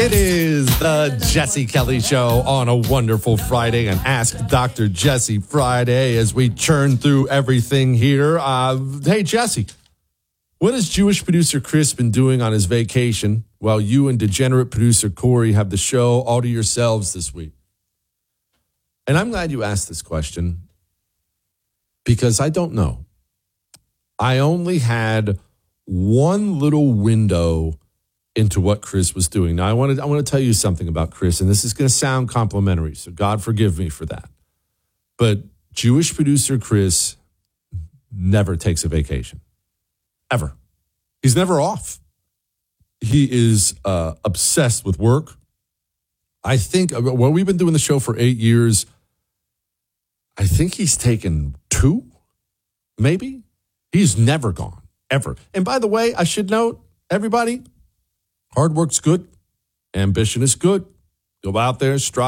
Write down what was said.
It is the Jesse Kelly Show on a wonderful Friday, and Ask Dr. Jesse Friday as we churn through everything here. Hey, Jesse, what has Jewish producer Chris been doing on his vacation while you and degenerate producer Corey have the show all to yourselves this week? And I'm glad you asked this question because I don't know. I only had one little window into what Chris was doing. Now, I want to tell you something about Chris, and this is going to sound complimentary, so God forgive me for that. But Jewish producer Chris never takes a vacation, ever. He's never off. He is obsessed with work. I think, well, we've been doing the show for 8 years. I think he's taken 2, maybe. He's never gone, ever. And by the way, I should note, everybody, hard work's good. Ambition is good. Go out there, strive.